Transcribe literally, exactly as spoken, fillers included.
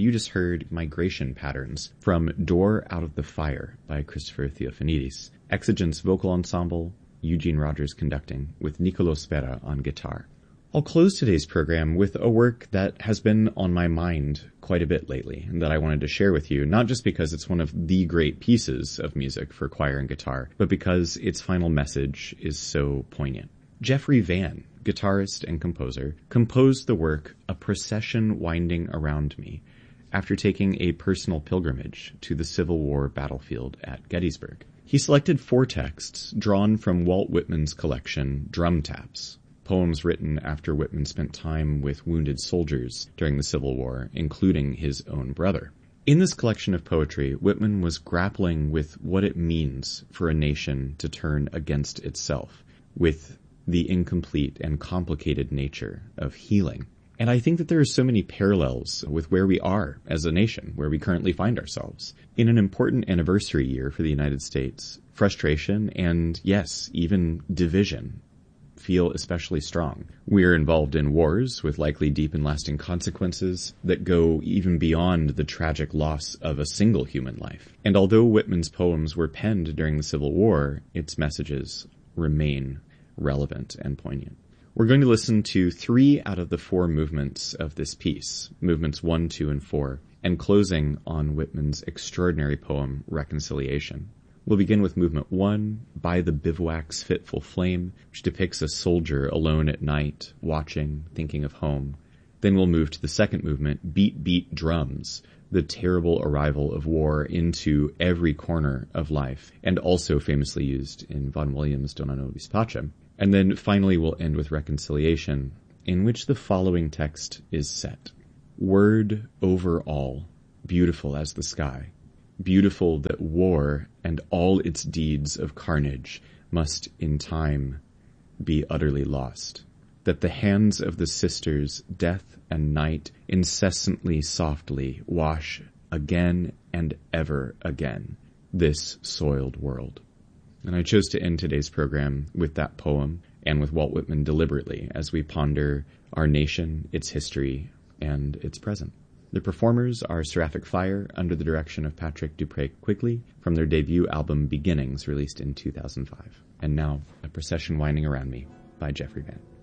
you just heard Migration Patterns from Door Out of the Fire by Christopher Theophanides. Exigence Vocal Ensemble, Eugene Rogers conducting, with Nicolo Spera on guitar. I'll close today's program with a work that has been on my mind quite a bit lately and that I wanted to share with you, not just because it's one of the great pieces of music for choir and guitar, but because its final message is so poignant. Jeffrey Van, guitarist and composer, composed the work A Procession Winding Around Me after taking a personal pilgrimage to the Civil War battlefield at Gettysburg. He selected four texts drawn from Walt Whitman's collection Drum Taps, poems written after Whitman spent time with wounded soldiers during the Civil War, including his own brother. In this collection of poetry, Whitman was grappling with what it means for a nation to turn against itself, with the incomplete and complicated nature of healing. And I think that there are so many parallels with where we are as a nation, where we currently find ourselves. In an important anniversary year for the United States, frustration and, yes, even division feel especially strong. We're involved in wars with likely deep and lasting consequences that go even beyond the tragic loss of a single human life. And although Whitman's poems were penned during the Civil War, its messages remain relevant and poignant. We're going to listen to three out of the four movements of this piece, movements one, two, and four, and closing on Whitman's extraordinary poem, Reconciliation. We'll begin with movement one, By the Bivouac's Fitful Flame, which depicts a soldier alone at night, watching, thinking of home. Then we'll move to the second movement, Beat, Beat, Drums, the terrible arrival of war into every corner of life, and also famously used in Vaughan Williams' Dona Nobis Pacem. And then finally we'll end with Reconciliation, in which the following text is set. Word over all, beautiful as the sky. Beautiful that war and all its deeds of carnage must in time be utterly lost. That the hands of the sisters, death and night, incessantly softly wash again and ever again this soiled world. And I chose to end today's program with that poem and with Walt Whitman deliberately as we ponder our nation, its history, and its present. The performers are Seraphic Fire under the direction of Patrick Dupré Quigley from their debut album Beginnings, released in two thousand five. And now, A Procession Winding Around Me by Jeffrey Van.